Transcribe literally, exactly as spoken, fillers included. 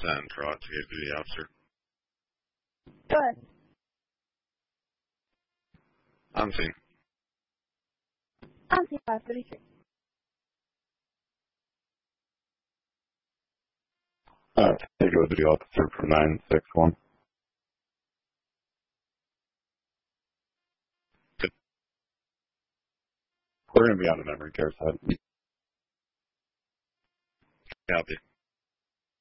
send, Trot, to get duty officer. Go ahead. On scene. On scene five thirty-three. Uh, take over duty officer for nine six one. Good. We're going to be on the memory care side. Copy.